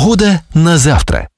Погода на завтра.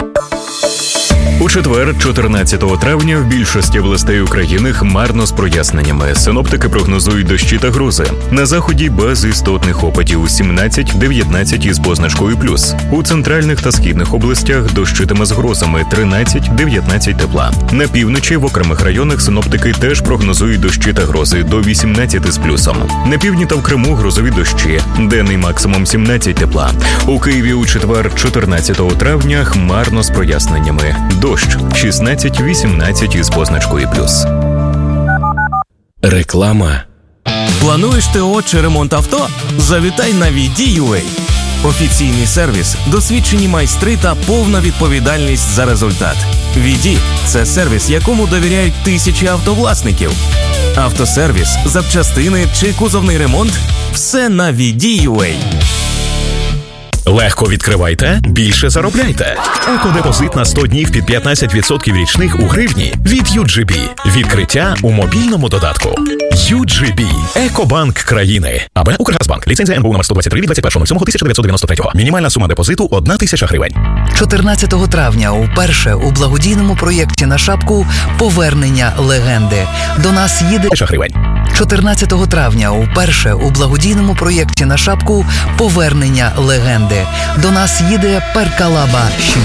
У четвер, 14 травня, в більшості областей України хмарно з проясненнями. Синоптики прогнозують дощі та грози. На заході без істотних опадів 17-19 із позначкою плюс. У центральних та східних областях дощитиме з грозами 13-19 тепла. На півночі в окремих районах синоптики теж прогнозують дощі та грози до 18 з плюсом. На півдні та в Криму грозові дощі. Денний максимум 17 тепла. У Києві у четвер, 14 травня, хмарно з проясненнями. Дощ 16-18 із позначкою плюс. Реклама. Плануєш ТО чи ремонт авто? Завітай на VD.UA. Офіційний сервіс, досвідчені майстри та повна відповідальність за результат. VD – це сервіс, якому довіряють тисячі автовласників. Автосервіс, запчастини чи кузовний ремонт – все на VD.UA. Легко відкривайте, більше заробляйте. Екодепозит на 100 днів під 15% річних у гривні від UGB. Відкриття у мобільному додатку. UGB – Екобанк країни. АБ Укргазбанк. Ліцензія НБУ номер 123 від 21.07.1993. Мінімальна сума депозиту – 1 тисяча гривень. 14 травня уперше у благодійному проєкті на шапку «Повернення легенди». До нас їде... 14 травня уперше у благодійному проєкті на шапку «Повернення легенди». До нас їде Перкалаба